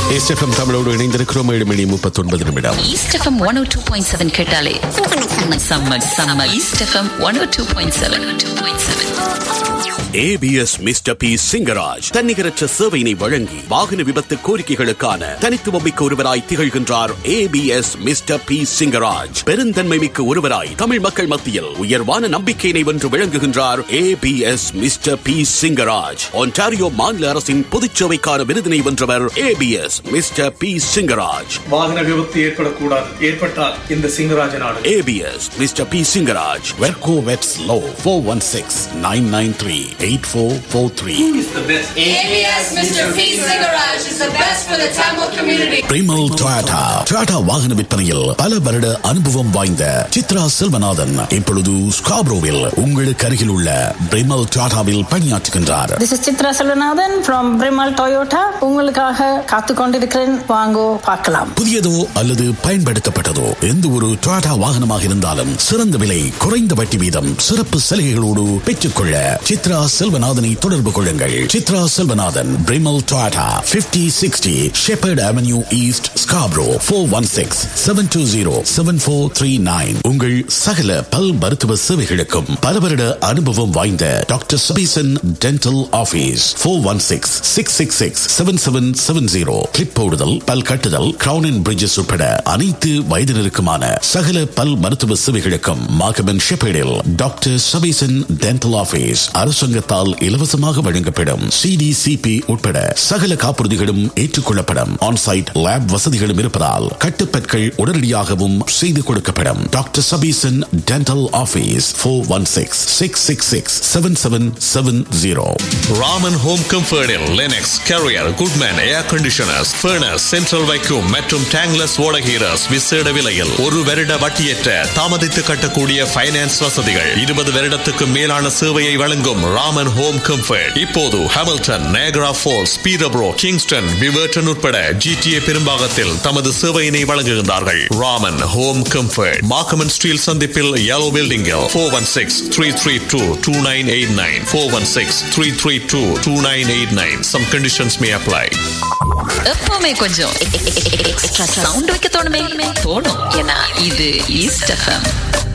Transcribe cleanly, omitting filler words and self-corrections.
East FM தமிழோடு இணைந்திருக்கிறோம். 7:39 east FM 102.7 கேட்டாலே summer east FM 102.7. ABS mister B Singaraj தன்னிகரற்ற சேவையினை வழங்கி வாகன விபத்து கோரிக்கைகளுக்கான தனித்துவமிக்க ஒருவராய் திகழ்கின்றார். ABS மிஸ்டர் பி சிங்கராஜ் பெருந்தன்மை மிக்க ஒருவராய் தமிழ் மக்கள் மத்தியில் உயர்வான நம்பிக்கையினை வென்று விளங்குகின்றார். ABS mister B Singaraj Ontario மாநில அரசின் பொதுச்சேவைக்கான விருதினை வென்றவர். ABS mister B Singaraj. வாகன விபத்து ஏற்படக்கூடாது, ஏற்பட்டால் இந்த சிங்கராஜ் நாடு. ABS mister B Singaraj. வெர்கோ வெட்ஸ் low 416-993-8443. Who is the best? ABS Mr. P. Singaraj is the best for the Tamil community. பிரிமல் Toyota வாகன விற்பனையில் பல வருட அனுபவம் வாய்ந்த சித்ரா செல்வநாதன் இப்பொழுது ஸ்காப்ரோவில் உங்களுக்கு அருகில் உள்ள பிரிமல் டொயோட்டாவில் பணியாற்றுகின்றார். This is Chitra Selvanathan from Brimal Toyota. உங்களுக்காக காத்துக் கொண்டிருக்கிறேன், வாங்கோ பார்க்கலாம். புதியதோ அல்லது பயன்படுத்தப்பட்டதோ எந்த ஒரு டொயோட்டா வாகனமாக இருந்தாலும் சிறந்த விலை, குறைந்த வட்டி வீதம், சிறப்பு சலுகைகளோடு பெற்றுக்கொள்ள சித்ரா செல்வநாதனை தொடர்பு கொள்ளுங்கள். Chitra Selvanathan, பிரிமல் Toyota, 5060 shepherd avenue east, Scarborough. 416-720-7439. உங்கள் சகல பல் மருத்துவ சேவைகளுக்கும் பல வருட அனுபவம் வாய்ந்த doctor Sabesan dental office. 416-666-7770. Clip போடுதல், பல் கட்டுதல், கிரவுன் அண்ட் பிரிட்ஜஸ் உட்பட அனைத்து வயதினருக்குமான சகல பல் மருத்துவ சேவைகளுக்கும் மாகமன் ஷெப்பர்டில் டாக்டர் சபீசன் டென்டல் ஆபீஸ். அரசாங்கத்தால் இலவசமாக வழங்கப்படும் CDCP உட்பட சகல காப்புறுதிகளும் ஏற்றுக்கொள்ளப்படும். ஆன்சைட் லேப் வசதிகளும் இருப்பதால் கட்டுப்பற்கள் உடனடியாகவும் செய்து கொடுக்கப்படும். Doctor Sabesan dental office. 416-666-7770. Raman home கம்ஃபர்டில் Linux, carrier, Goodman ஏர் கண்டிஷனர்ஸ், ஃபர்னஸ், சென்ட்ரல் வைக்யூம் மற்றும் டேங்லஸ் ஓடகீரஸ் விசேட விலையில் 1 வருட வட்டியற்ற தாமதித்து கட்டக்கூடிய ஃபைனான்ஸ் வசதிகள். 20 வருடத்துக்கு மேலான சேவையை வழங்கும் ராமன் ஹோம் கம்ஃபர்ட் இப்போது ஹாமில்டன், நயகரா ஃபால்ஸ், பீரப்ரோ, கிங்ஸ்டன், விவர்டன் உட்பட GTA பெரும்பாகத்தில் தமது சேவையினை வழங்குகின்றார்கள். ராமன் ஹோம் கம்ஃபர்ட் மார்க்கமன் ஸ்டீல் சந்திப்பில் yellow building 416-332-2989 416-332-2989. Some conditions may apply. எப்பவுமே கொஞ்சம் எக்ஸ்ட்ரா சவுண்ட் வைக்க தோணுமே, ஏன்னா இது ஈஸ்ட் எஃப்எம்.